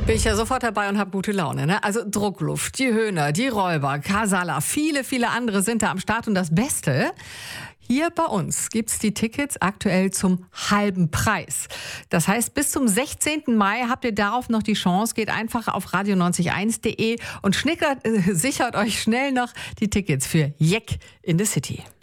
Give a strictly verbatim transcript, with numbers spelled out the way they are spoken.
Bin ich ja sofort dabei und habe gute Laune. Ne? Also Druckluft, die Höhner, die Räuber, Casala, viele, viele andere sind da am Start. Und das Beste, hier bei uns gibt's die Tickets aktuell zum halben Preis. Das heißt, bis zum sechzehnten Mai habt ihr darauf noch die Chance. Geht einfach auf radio neunzig eins punkt de und schnickert, äh, sichert euch schnell noch die Tickets für Jeck in the City.